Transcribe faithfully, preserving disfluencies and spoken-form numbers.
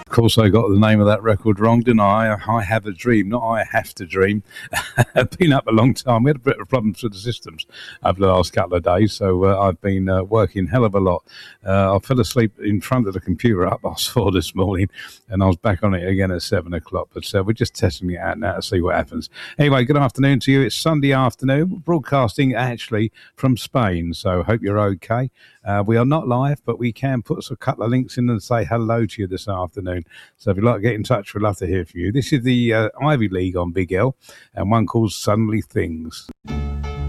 Of course, I got the name of that record wrong, didn't I? I Have a Dream, not I Have to Dream. I've been up a long time. We had a bit of problems with the systems over the last couple of days, so uh, I've been uh, working hell of a lot. Uh, I fell asleep in front of the computer at past four this morning, and I was back on it again at seven o'clock. But uh, we're just testing it out now to see what happens. Anyway, good afternoon to you. It's Sunday afternoon. We're broadcasting actually from Spain, so hope you're okay. Uh, we are not live, but we can put a couple of links in and say hello to you this afternoon. So if you'd like to get in touch, we'd love to hear from you. This is the uh, Ivy League on Big L, and one called Suddenly Things.